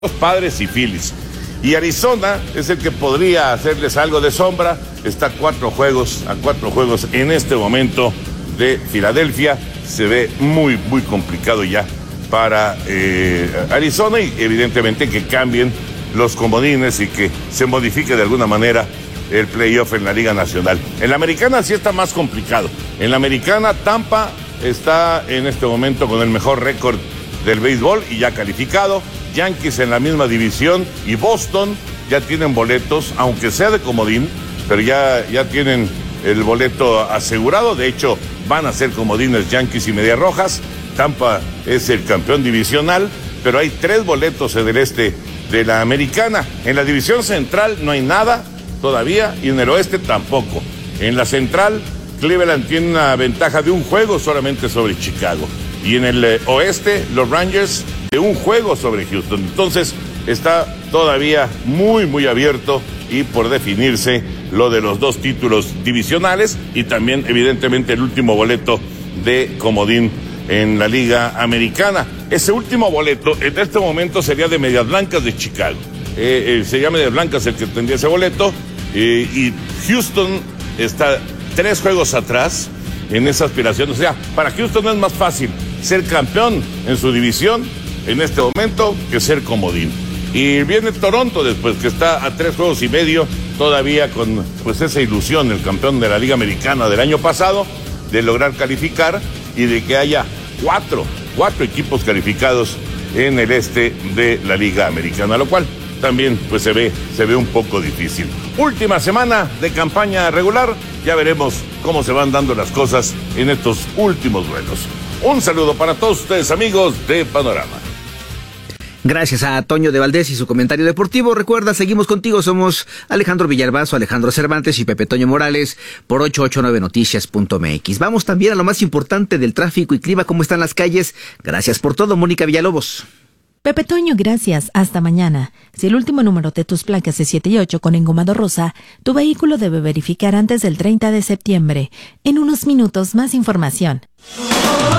los Padres y Phillies. Y Arizona es el que podría hacerles algo de sombra. Está a 4 juegos en este momento de Filadelfia. Se ve muy, muy complicado ya para Arizona y evidentemente que cambien los comodines y que se modifique de alguna manera el playoff en la Liga Nacional. En la Americana sí está más complicado. En la Americana, Tampa está en este momento con el mejor récord del béisbol y ya calificado. Yankees en la misma división y Boston ya tienen boletos, aunque sea de comodín, pero ya tienen el boleto asegurado. De hecho, van a ser comodines Yankees y Medias Rojas. Tampa es el campeón divisional, pero hay 3 boletos en el este de la Americana. En la división central no hay nada todavía y en el oeste tampoco. En la central, Cleveland tiene una ventaja de un juego solamente sobre Chicago. Y en el oeste, los Rangers de un juego sobre Houston. Entonces, está todavía muy, muy abierto y por definirse lo de los 2 títulos divisionales y también, evidentemente, el último boleto de comodín en la Liga Americana. Ese último boleto en este momento sería de Medias Blancas de Chicago. Sería Medias Blancas el que tendría ese boleto y Houston está 3 juegos atrás en esa aspiración. O sea, para Houston es más fácil ser campeón en su división en este momento que ser comodín. Y viene Toronto después, que está a 3 juegos y medio todavía con pues esa ilusión, el campeón de la Liga Americana del año pasado, de lograr calificar y de que haya 4 equipos calificados en el este de la Liga Americana, lo cual también pues se ve un poco difícil. Última semana de campaña regular, ya veremos cómo se van dando las cosas en estos últimos duelos. Un saludo para todos ustedes, amigos de Panorama. Gracias a Toño de Valdés y su comentario deportivo. Recuerda, seguimos contigo, somos Alejandro Villalbazo, Alejandro Cervantes y Pepe Toño Morales por 889noticias.mx. Vamos también a lo más importante del tráfico y clima, cómo están las calles. Gracias por todo, Mónica Villalobos. Pepe Toño, gracias. Hasta mañana. Si el último número de tus placas es 7 y 8 con engomado rosa, tu vehículo debe verificar antes del 30 de septiembre. En unos minutos, más información.